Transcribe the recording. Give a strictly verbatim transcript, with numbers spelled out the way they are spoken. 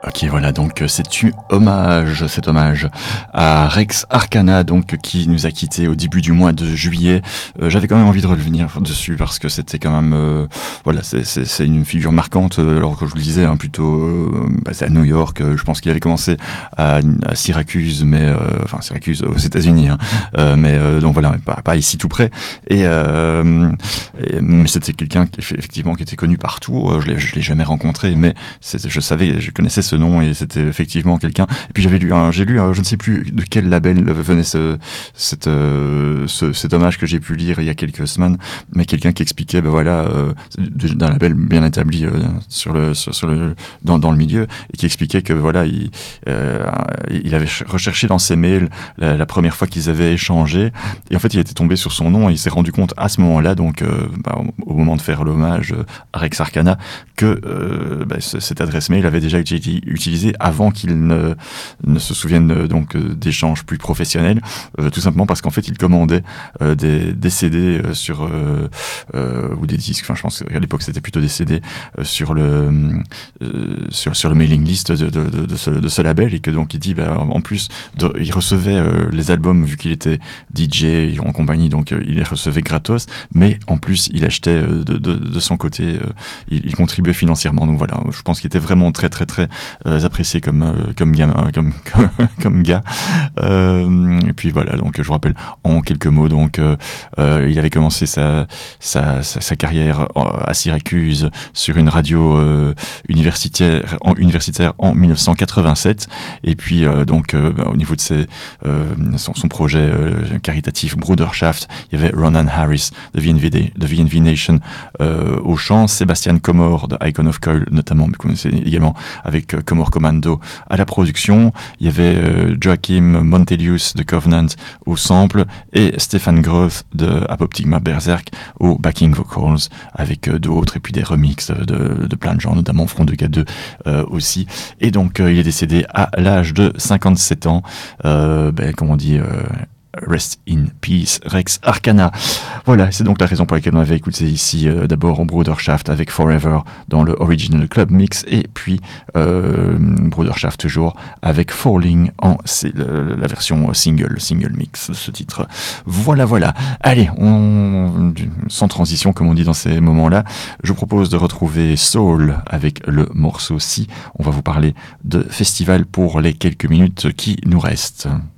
Ok, voilà, donc c'est un hommage, cet hommage à Rex Arcana, donc qui nous a quittés au début du mois de juillet. Euh, j'avais quand même envie de revenir dessus parce que c'était quand même, euh, voilà, c'est, c'est, c'est une figure marquante. Alors que je vous le disais, hein, plutôt euh, basé à New York. Je pense qu'il avait commencé à, à Syracuse, mais euh, enfin Syracuse aux États-Unis, hein, euh, mais euh, donc voilà, pas, pas ici tout près. Et, euh, et mais c'était quelqu'un qui effectivement qui était connu partout. Je l'ai, je l'ai jamais rencontré, mais c'est, je savais, je connaissais ce nom et c'était effectivement quelqu'un. Et puis j'avais lu, un, j'ai lu, un, je ne sais plus de quel label venait ce, cette, euh, ce, cet hommage que j'ai pu lire il y a quelques semaines, mais quelqu'un qui expliquait, ben voilà, euh, d'un label bien établi euh, sur le, sur, sur le, dans, dans le milieu, et qui expliquait que voilà, il, euh, il avait recherché dans ses mails la, la première fois qu'ils avaient échangé, et en fait il était tombé sur son nom et il s'est rendu compte à ce moment-là, donc euh, bah, au moment de faire l'hommage à Rex Arcana, que euh, bah, cette adresse mail avait déjà été utilisée avant qu'il ne, ne se souvienne donc d'échanges plus professionnels, euh, tout simplement parce qu'en fait il commandait euh, des, des C D euh, sur euh, euh, ou des disques, enfin je pense qu'à l'époque c'était plutôt des C D euh, sur le euh, sur sur le mailing list de, de, de, de, ce, de ce label, et que donc il dit bah, en plus de, il recevait euh, les albums vu qu'il était D J en compagnie, donc euh, il les recevait gratos, mais en plus il achetait euh, de, de, de son côté, euh, il, il contribuait financièrement, donc voilà, je pense qu'il était vraiment très très très euh, apprécié comme euh, comme gamin, comme comme, comme gars. Euh, et puis voilà, donc je vous rappelle en quelques mots, donc euh, euh, il avait commencé sa sa sa, sa carrière à Syracuse sur une radio euh, universitaire en universitaire en dix-neuf cent quatre-vingt-sept, et puis euh, donc euh, au niveau de ses euh, son, son projet euh, caritatif Bruderschaft, il y avait Ronan Harris de V N V, de V N V Nation euh, au chant, Sébastien Comor de Icon of Coil notamment, mais vous connaissez également, avec euh, Comor Commando à la production. Il y avait euh, Joachim Montelius de Covenant au sample et Stefan Groth de Apoptygma Berserk au backing vocals, avec euh, d'autres, et puis des remixes de, de, de plein de gens, notamment Front de K deux euh, aussi. Et donc euh, il est décédé à l'âge de cinquante-sept ans. Euh, ben, comme on dit, euh, Rest in Peace, Rex Arcana. Voilà, c'est donc la raison pour laquelle on avait écouté ici euh, d'abord Bruderschaft avec Forever dans le Original Club Mix, et puis euh, Bruderschaft toujours avec Falling en c'est le, la version single, single mix, ce titre. Voilà, voilà. Allez, on, sans transition comme on dit dans ces moments-là, je vous propose de retrouver Soul avec le morceau Si. On va vous parler de festival pour les quelques minutes qui nous restent.